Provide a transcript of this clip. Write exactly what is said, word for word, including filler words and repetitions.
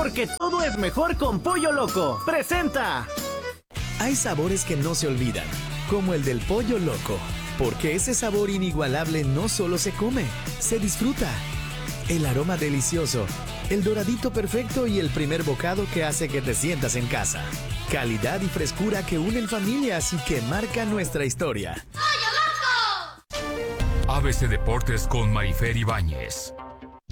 porque todo es mejor con Pollo Loco. ¡Presenta! Hay sabores que no se olvidan, como el del Pollo Loco, porque ese sabor inigualable no solo se come, se disfruta. El aroma delicioso, el doradito perfecto y el primer bocado que hace que te sientas en casa. Calidad y frescura que unen familias y que marcan nuestra historia. A B C Deportes con Marifer Ibáñez.